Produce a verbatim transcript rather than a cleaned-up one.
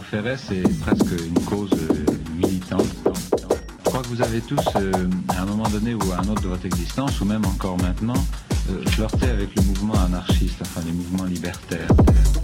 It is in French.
Ferret, c'est presque une cause euh, militante. Je crois que vous avez tous, euh, à un moment donné ou à un autre de votre existence, ou même encore maintenant, euh, flirté avec le mouvement anarchiste, enfin les mouvements libertaires.